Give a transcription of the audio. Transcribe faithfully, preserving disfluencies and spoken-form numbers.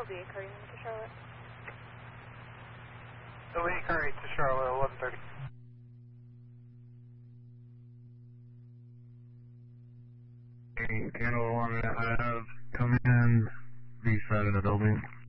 L B, Curry to Charlotte. L B, Curry to Charlotte, eleven thirty. Hey, Candle one, I have come in, V side of the building.